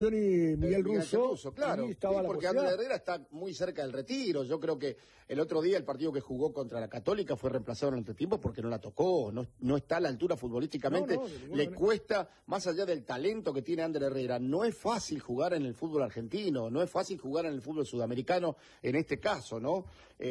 y Miguel Russo, claro, y estaba sí, porque Ander Herrera está muy cerca del retiro. Yo creo que el otro día el partido que jugó contra la Católica fue reemplazado en el entretiempo porque no la tocó, no está a la altura futbolísticamente, le cuesta, más allá del talento que tiene Ander Herrera, no es fácil jugar en el fútbol argentino, no es fácil jugar en el fútbol sudamericano en este caso, ¿no?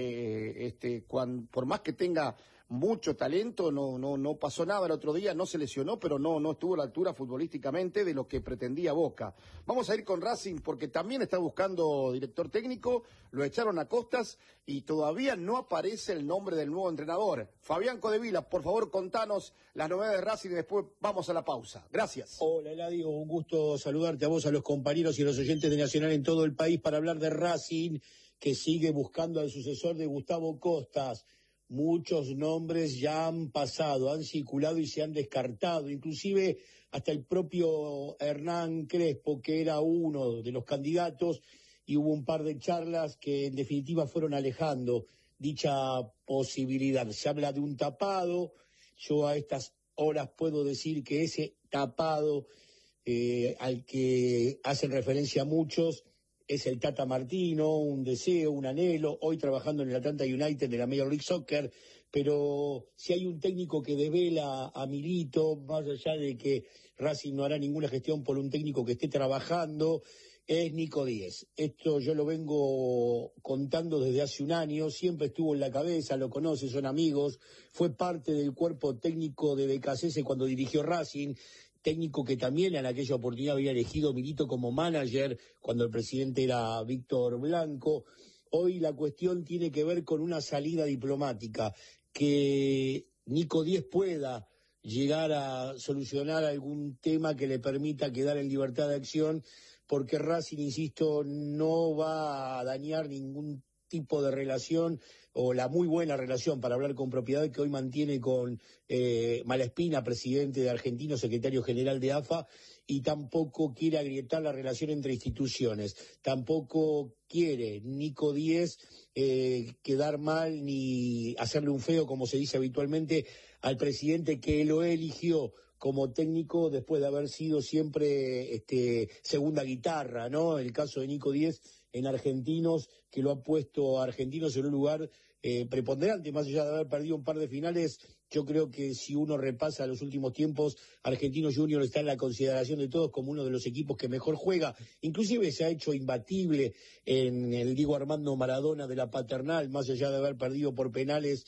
Por más que tenga mucho talento, no pasó nada el otro día, no se lesionó, pero no estuvo a la altura futbolísticamente de lo que pretendía Boca. Vamos a ir con Racing porque también está buscando director técnico, lo echaron a Costas y todavía no aparece el nombre del nuevo entrenador. Fabián Codevila, por favor, contanos las novedades de Racing y después vamos a la pausa. Gracias. Hola, Eladio, un gusto saludarte a vos, a los compañeros y a los oyentes de Nacional en todo el país para hablar de Racing, que sigue buscando al sucesor de Gustavo Costas. Muchos nombres ya han pasado, han circulado y se han descartado, inclusive hasta el propio Hernán Crespo, que era uno de los candidatos, y hubo un par de charlas que en definitiva fueron alejando dicha posibilidad. Se habla de un tapado, yo a estas horas puedo decir que ese tapado al que hacen referencia muchos es el Tata Martino, un deseo, un anhelo, hoy trabajando en el Atlanta United de la Major League Soccer, pero si hay un técnico que devela a Milito, más allá de que Racing no hará ninguna gestión por un técnico que esté trabajando, es Nico Díez. Esto yo lo vengo contando desde hace un año, siempre estuvo en la cabeza, lo conoce, son amigos, fue parte del cuerpo técnico de Becasese cuando dirigió Racing, técnico que también en aquella oportunidad había elegido Milito como manager cuando el presidente era Víctor Blanco. Hoy la cuestión tiene que ver con una salida diplomática, que Nico Díez pueda llegar a solucionar algún tema que le permita quedar en libertad de acción, porque Racing, insisto, no va a dañar ningún tipo de relación, o la muy buena relación, para hablar con propiedad, que hoy mantiene con Malaspina, presidente de Argentino, secretario general de AFA, y tampoco quiere agrietar la relación entre instituciones. Tampoco quiere Nico Díez quedar mal ni hacerle un feo, como se dice habitualmente, al presidente que lo eligió como técnico después de haber sido siempre segunda guitarra, ¿no? El caso de Nico Díez en Argentinos, que lo ha puesto a Argentinos en un lugar preponderante, más allá de haber perdido un par de finales. Yo creo que si uno repasa los últimos tiempos, Argentinos Junior está en la consideración de todos como uno de los equipos que mejor juega, inclusive se ha hecho imbatible en el Diego Armando Maradona de la Paternal, más allá de haber perdido por penales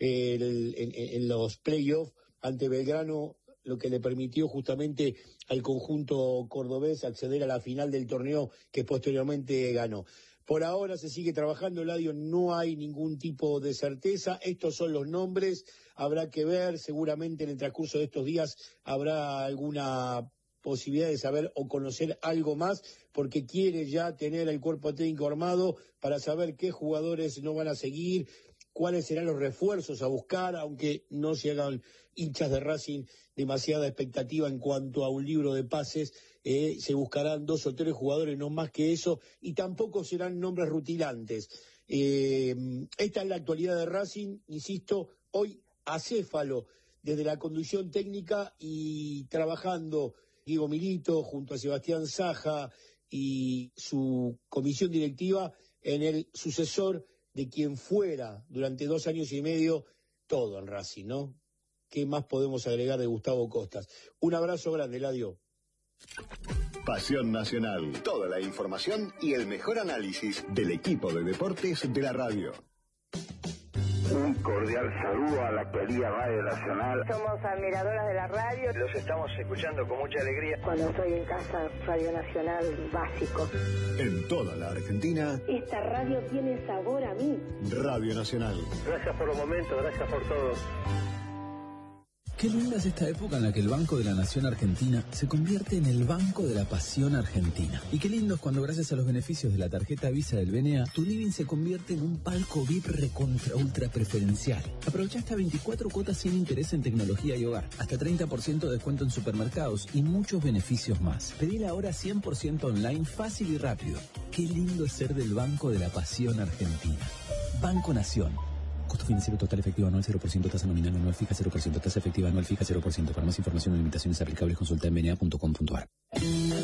en los playoffs ante Belgrano, lo que le permitió justamente al conjunto cordobés acceder a la final del torneo que posteriormente ganó. Por ahora se sigue trabajando, Eladio, no hay ningún tipo de certeza, estos son los nombres, habrá que ver, seguramente en el transcurso de estos días habrá alguna posibilidad de saber o conocer algo más, porque quiere ya tener el cuerpo técnico armado para saber qué jugadores no van a seguir, cuáles serán los refuerzos a buscar, aunque no se hagan hinchas de Racing demasiada expectativa en cuanto a un libro de pases, se buscarán 2 o 3 jugadores, no más que eso, y tampoco serán nombres rutilantes. Esta es la actualidad de Racing, insisto, hoy acéfalo desde la conducción técnica y trabajando Diego Milito junto a Sebastián Saja y su comisión directiva en el sucesor de quien fuera durante 2 años y medio todo en Racing, ¿no? ¿Qué más podemos agregar de Gustavo Costas? Un abrazo grande, Eladio. Pasión Nacional. Toda la información y el mejor análisis del equipo de deportes de la radio. Un cordial saludo a la querida Radio Nacional. Somos admiradoras de la radio. Los estamos escuchando con mucha alegría. Cuando estoy en casa, Radio Nacional básico. En toda la Argentina. Esta radio tiene sabor a mí. Radio Nacional. Gracias por los momentos, gracias por todo. Qué linda es esta época en la que el Banco de la Nación Argentina se convierte en el Banco de la Pasión Argentina. Y qué lindo es cuando, gracias a los beneficios de la tarjeta Visa del BNA, tu living se convierte en un palco VIP recontra ultra preferencial. Aprovecha hasta 24 cuotas sin interés en tecnología y hogar, hasta 30% de descuento en supermercados y muchos beneficios más. Pedila ahora 100% online, fácil y rápido. Qué lindo es ser del Banco de la Pasión Argentina. Banco Nación. Costo financiero total efectivo anual 0%, tasa nominal anual fija 0%, tasa efectiva anual fija 0%. Para más información o limitaciones aplicables consulta en bna.com.ar.